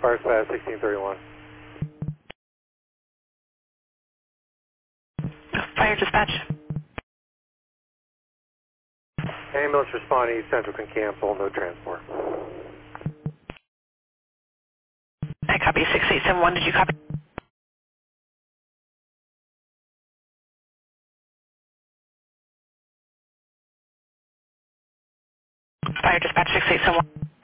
Fire Dispatch 1631. Fire dispatch. Ambulance responding, East Central can cancel, no transport. I copy 6871. Did you copy? Fire dispatch 6871.